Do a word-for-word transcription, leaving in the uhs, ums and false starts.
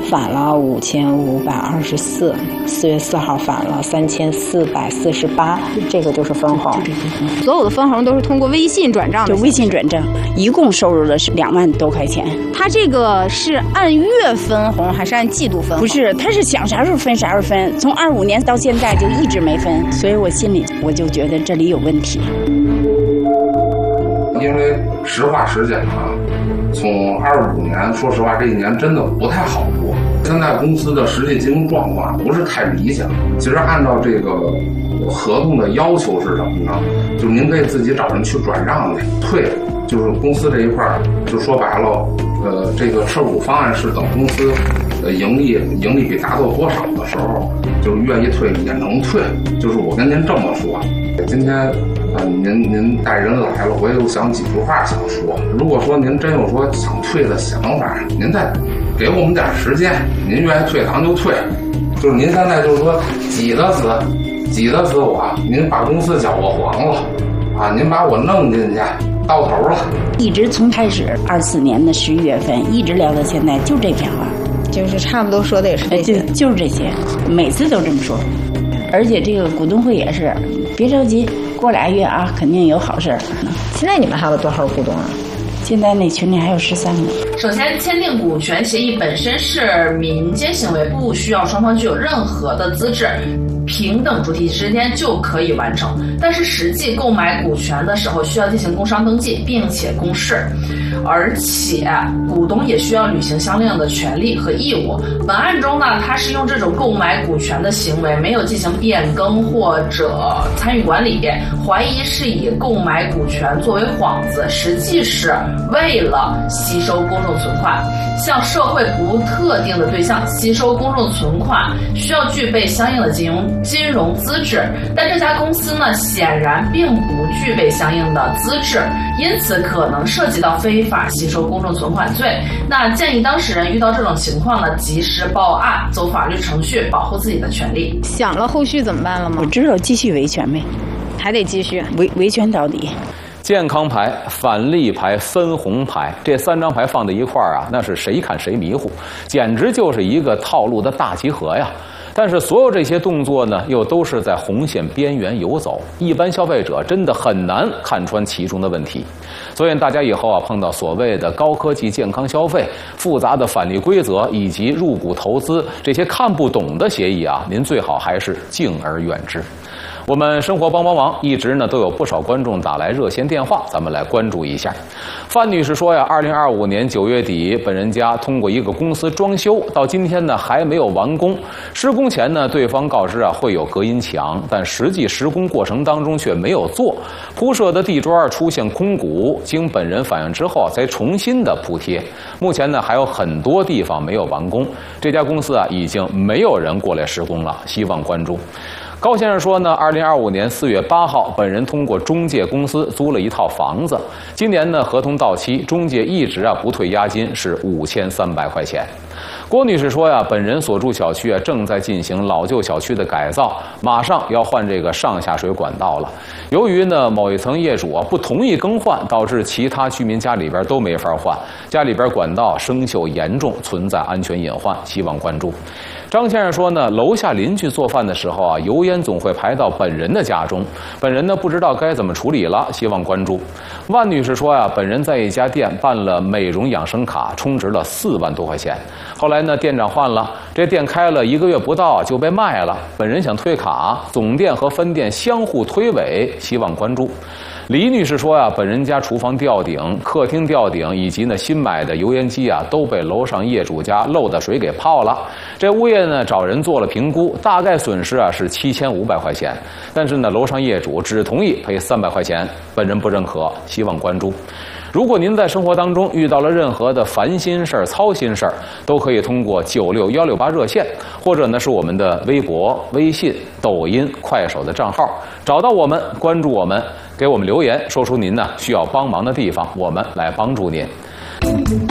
返了五千五百二十四，四月四号返了三千四百四十八，这个就是分红。 所有的分红都是通过微信转账的， 就微信转账，一共收入了是两万多块钱。 它这个是按月分红还是按季度分红？ 不是，他是想啥时候分啥时候分，从二五年到现在就一直没分，所以我心里我就觉得这里有问题。 因为实话实讲啊，从二五年，说实话这一年真的不太好过。现在公司的实际经营状况不是太理想。其实按照这个合同的要求是什么呢？就是您可以自己找人去转让去退，就是公司这一块儿，就说白了，呃，这个持股方案是等公司呃盈利盈利比达到多少的时候，就是愿意退也能退。就是我跟您这么说，今天。呃，您您带人来了，我也有想几句话想说。如果说您真有说想退的想法，您再给我们点时间，您愿意退咱就退。就是您现在就是说挤得死，挤得死我，您把公司叫我黄了，啊，您把我弄进去，到头了。 一直从开始二四年的十一月份一直聊到现在，就这片话， 就是差不多说的也是这些， 就就是这些，每次都这么说。而且这个股东会也是，别着急。过俩月啊，肯定有好事儿。 现在你们还有多少股东啊？ 现在那群里还有十三个。 首先，签订股权协议本身是民间行为，不需要双方具有任何的资质，平等主体之间就可以完成。但是实际购买股权的时候，需要进行工商登记，并且公示，而且股东也需要履行相应的权利和义务。文案中呢，它是用这种购买股权的行为没有进行变更或者参与管理，怀疑是以购买股权作为幌子，实际是为了吸收公众存款，向社会不特定的对象吸收公众存款，需要具备相应的金融金融资质。但这家公司呢，显然并不具备相应的资质，因此可能涉及到非法吸收公众存款罪。那建议当事人遇到这种情况呢，及时报案，走法律程序，保护自己的权利。 想了后续怎么办了吗？ 我知道，继续维权呗， 还得继续维维权到底。 健康牌、返利牌、分红牌，这三张牌放在一块儿啊，那是谁看谁迷糊，简直就是一个套路的大集合呀。但是所有这些动作呢，又都是在红线边缘游走，一般消费者真的很难看穿其中的问题。所以大家以后啊，碰到所谓的高科技健康消费、复杂的返利规则以及入股投资这些看不懂的协议啊，您最好还是敬而远之。我们生活帮帮忙一直呢都有不少观众打来热线电话，咱们来关注一下。范女士说呀，二零二五年九月底，本人家通过一个公司装修，到今天呢还没有完工。施工前呢，对方告知啊会有隔音墙，但实际施工过程当中却没有做。铺设的地砖出现空鼓，经本人反映之后才重新的铺贴。目前呢还有很多地方没有完工，这家公司啊已经没有人过来施工了，希望关注。高先生说呢，二零二五年四月八号，本人通过中介公司租了一套房子。今年呢，合同到期，中介一直啊不退押金，是五千三百块钱。郭女士说呀，本人所住小区啊正在进行老旧小区的改造，马上要换这个上下水管道了。由于呢某一层业主啊不同意更换，导致其他居民家里边都没法换，家里边管道生锈严重，存在安全隐患，希望关注。张先生说呢，楼下邻居做饭的时候啊，油烟总会排到本人的家中，本人呢不知道该怎么处理了，希望关注。万女士说呀，本人在一家店办了美容养生卡，充值了四万多块钱，后来呢店长换了，这店开了一个月不到就被卖了，本人想退卡，总店和分店相互推诿，希望关注。李女士说呀，本人家厨房吊顶、客厅吊顶以及呢新买的油烟机啊，都被楼上业主家漏的水给泡了。这物业呢找人做了评估，大概损失啊是七千五百块钱，但是呢楼上业主只同意赔三百块钱，本人不认可，希望关注。如果您在生活当中遇到了任何的烦心事儿、操心事儿，都可以通过九六幺六八热线，或者呢是我们的微博、微信、抖音、快手的账号，找到我们，关注我们，给我们留言，说出您呢需要帮忙的地方，我们来帮助您。